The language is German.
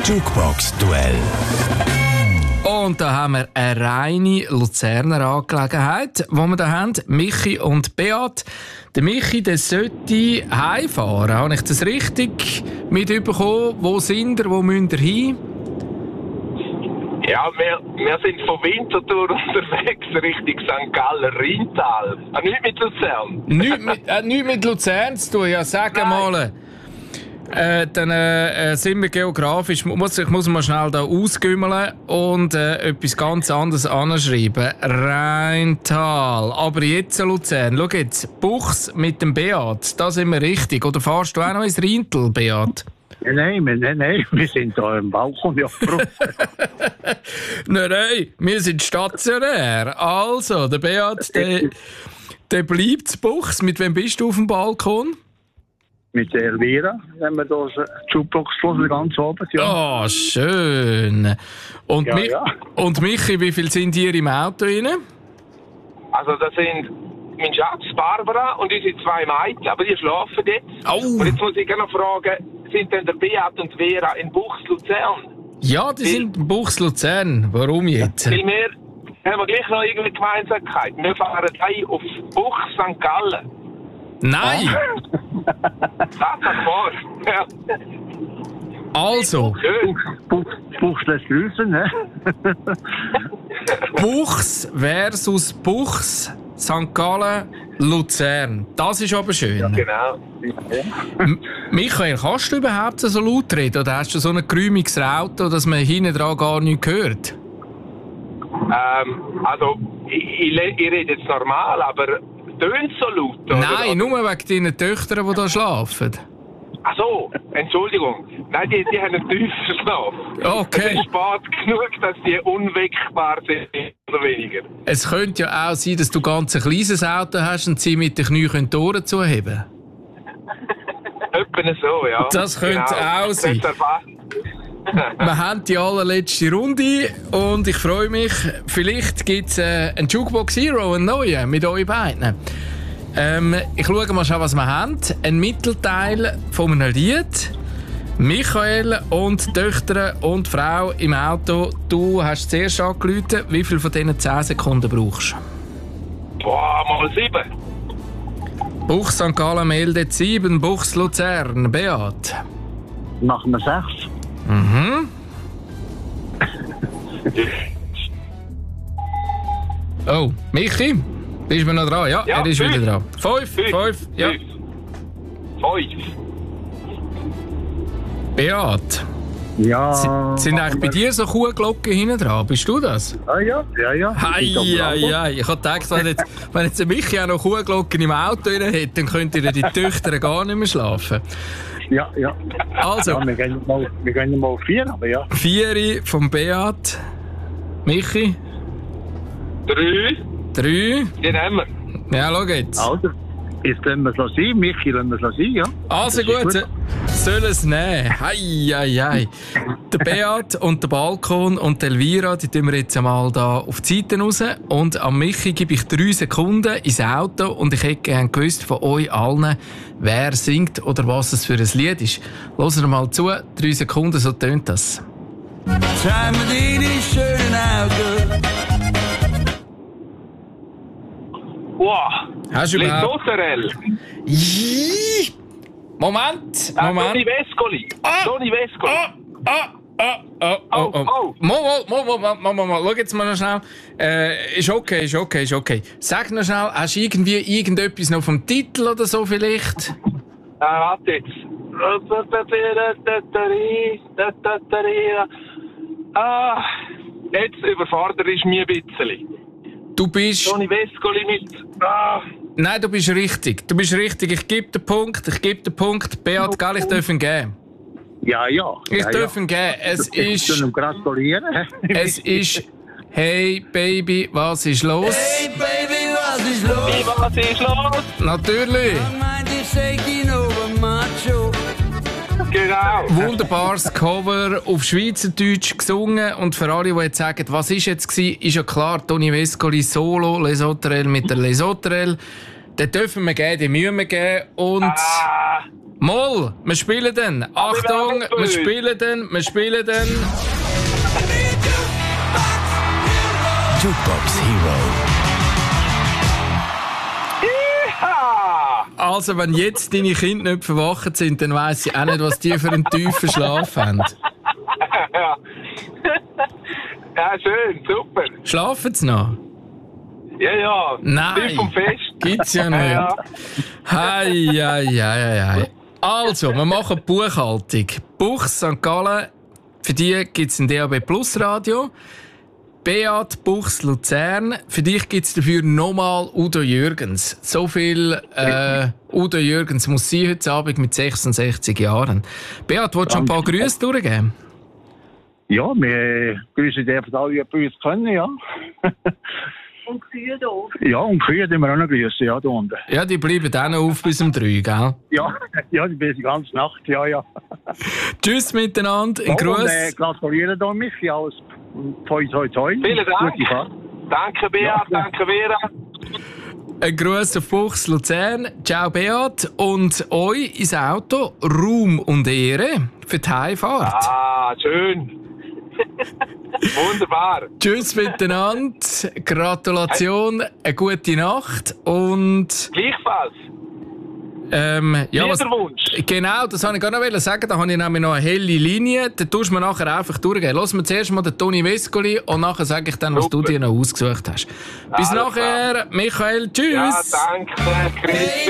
Jukebox-Duell. Und da haben wir eine reine Luzerner Angelegenheit, die wir hier haben. Michi und Beat. Der Michi, der sollte heimfahren. Habe ich das richtig mitbekommen? Wo sind ihr? Wo müsst ihr hin? Ja, wir sind von Winterthur unterwegs Richtung St. Gallen, Rheintal. Nicht mit Luzern. Nichts mit Luzern zu tun. Ja, sag mal. Dann sind wir geografisch. Ich muss mal schnell da ausgümmeln und etwas ganz anderes anschreiben. Rheintal. Aber jetzt Luzern. Schau jetzt, Buchs mit dem Beat. Da sind wir richtig. Oder fahrst du auch noch ins Rheintal, Beat? Nein, wir sind da im Balkon. Ja. Nein, wir sind stationär. Also, der Beat, der bleibt zu Buchs. Mit wem bist du auf dem Balkon? Mit der Elvira, wenn wir da Jukebox hören, ganz oben. Ja. Oh, schön. Und, Ja. Und Michi, wie viel sind ihr im Auto rein? Also das sind mein Schatz Barbara und unsere 2 Mädchen, aber die schlafen jetzt. Oh. Und jetzt muss ich noch fragen, sind denn der Beat und Vera in Buchs Luzern? Ja, die sind in Buchs Luzern. Warum jetzt? Weil wir haben gleich noch irgendeine Gemeinsamkeit. Wir fahren heim auf Buchs St. Gallen. Nein! Das vor. Ja. Also, Buchs lässt grüßen, ne? Buchs versus Buchs, St. Gallen, Luzern. Das ist aber schön. Ja, genau. Michael, kannst du überhaupt so laut reden? Oder hast du so ein geräumiges Auto, dass man hinten dran gar nichts hört? Also, ich rede jetzt normal, aber tönt so laut? Oder? Nein, nur wegen deinen Töchtern, die hier schlafen. Ach so, Entschuldigung. Nein, die haben einen tiefen Schlaf. Okay. Es ist spät genug, dass die unweckbar sind, oder weniger. Es könnte ja auch sein, dass du ganz ein kleines Auto hast und sie mit den Knien die Ohren zuheben. Etwa so, ja. Das könnte auch sein. Wir haben die allerletzte Runde und ich freue mich, vielleicht gibt es einen Jukebox Hero, einen neuen, mit euch beiden. Ich schaue mal, was wir haben. Ein Mittelteil von einem Lied. Michael und Töchter und Frau im Auto. Du hast zuerst angerufen. Wie viel von diesen 10 Sekunden brauchst du? Boah, mal 7. Buchs St. Gallen meldet 7, Buchs Luzern. Beat. Machen wir 6. Mhm. Oh, Michi, bist du noch dran? Ja, Ja, er ist 5. wieder dran. 5, ja. 5. Beat, Ja. sind eigentlich bei dir so Kuhglocken hinten dran? Bist du das? Ja. Hei. Ich habe gedacht, wenn jetzt der Michi auch noch Kuhglocken im Auto drin hätte, dann könnten die Töchter gar nicht mehr schlafen. Ja. Also, Ja, wir gehen mal auf 4, aber ja. 4 vom Beat. Michi? 3. 3. Den haben wir. Ja, schau jetzt. Also, jetzt lassen wir es sein. Michi, lassen wir es sein, ja. Also gut, soll es nehmen. Hei. Der Beat und der Balkon und die Elvira, die tun wir jetzt einmal da auf die Seite raus. Und am Michi gebe ich 3 Sekunden ins Auto und ich hätte gerne gewusst von euch allen, wer singt oder was es für ein Lied ist. Hören wir mal zu, 3 Sekunden, so tönt das. Schau mir deine schönen Augen. Wow. Hast du überhaupt... Lesoterel. Moment. Toni Vescoli. Toni Vescoli. Oh. Mal. Schau jetzt mal noch schnell. Ist okay. Sag noch schnell, hast du irgendetwas noch vom Titel oder so vielleicht? Warte jetzt. Jetzt überfordert ist mir ein bisschen. Du bist... Toni Vescoli mit... Nein, du bist richtig. Ich gebe den Punkt. Beat, gell, ich darf ihn geben. Ja. Ich darf ihn geben. Es Ich ist... ihm gratulieren. Es ist... Hey, Baby, was ist los? Hey Baby, was ist los? Was ist los? Natürlich. Man meint, ich sag die over macho. Genau. Wunderbares Cover auf Schweizerdeutsch gesungen. Und für alle, die jetzt sagen, was ist jetzt gewesen, ist ja klar, Toni Vescoli Solo, Lesoterel mit der Lesoterel. Den dürfen wir geben, den müssen wir geben. Und Moll, wir spielen dann. Achtung, wir spielen dann. Jukebox Hero. Ja! Also, wenn jetzt deine Kinder nicht verwacht sind, dann weiss ich auch nicht, was die für einen tiefen Schlaf haben. Ja. Ja, schön, super. Schlafen sie noch? Ja. Nein. Viel vom Fest. Gibt's ja nicht. Ja. Hei. Also, wir machen die Buchhaltung. Buchs St. Gallen, für die gibt es ein DAB Plus Radio. Beat Buchs Luzern, für dich gibt es dafür nochmal Udo Jürgens. So viel Udo Jürgens muss sein heute Abend mit 66 Jahren. Beat, willst du ein paar Grüße durchgeben? Ja, wir grüßen dürfen alle, die bei uns können, ja. Und Kühe da. Ja, und Kühe die wir auch noch grüßen, ja, da unten. Ja, die bleiben dann noch auf bis um 3, gell? Ja, die bin die ganze Nacht, ja. Tschüss miteinander, ein Gruß. Und gratuliere da Michi, alles toi. Vielen Dank. Gute Fahrt. Danke, Beat. Danke, Vera. Ein Gruß auf Buchs Luzern. Ciao, Beat. Und euch ins Auto Ruhm und Ehre für die Heimfahrt. Ah, schön. Wunderbar. Tschüss miteinander. Gratulation, eine gute Nacht und Gleichfalls. ja, was, Wunsch. genau, das wollte ich gar noch sagen. Da habe ich nämlich noch eine helle Linie. Da tust du mir nachher einfach durchgehen. Lass mir zuerst mal den Toni Vescoli und nachher sage ich dann, was du dir noch ausgesucht hast. Bis Alles nachher, Michael. Tschüss. Ja, danke, Chris.